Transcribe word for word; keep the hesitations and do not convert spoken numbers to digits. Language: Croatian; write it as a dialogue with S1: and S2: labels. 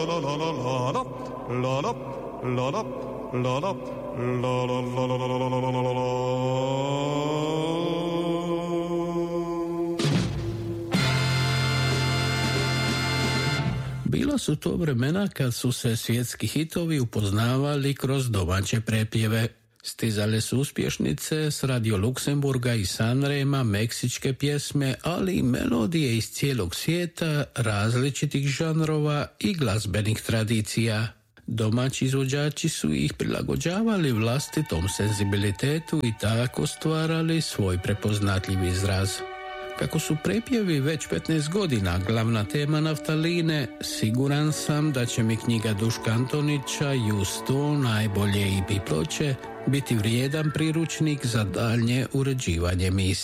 S1: Bila su to vremena kad su se svjetski hitovi upoznavali kroz domaće prepjeve. Stizale su uspješnice s Radio Luksemburga i Sanrema, meksičke pjesme, ali i melodije iz cijelog svijeta, različitih žanrova i glazbenih tradicija. Domaći izvođači su ih prilagođavali vlastitom senzibilitetu i tako stvarali svoj prepoznatljiv izraz. Kako su prepjevi već petnaest godina glavna tema Naftaline, siguran sam da će mi knjiga Duška Antonića You sto najbolje E P ploče biti vrijedan priručnik za daljnje uređivanje emisije.